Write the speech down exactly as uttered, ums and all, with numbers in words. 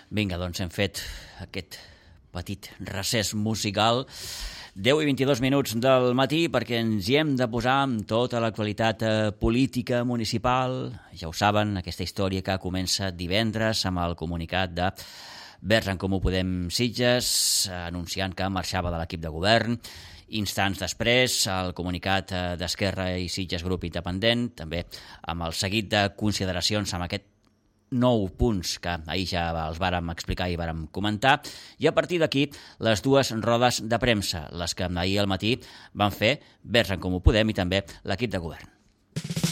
Vinga, doncs hem fet aquest petit recés musical. deu i vint-i-dos minuts del matí perquè ens hi hem de posar amb tota l'actualitat política municipal. Ja ho saben, aquesta història que comença divendres amb el comunicat de Verds en Comú Podem Sitges, anunciant que marxava de l'equip de govern. Instants després, el comunicat d'Esquerra i Sitges Grup Independent, també amb el seguit de consideracions amb aquest nou punts que ahir ja els vàrem explicar i vàrem comentar, i a partir d'aquí les dues rodes de premsa, les que ahir al matí van fer Verds en Comú Podem i també l'equip de govern.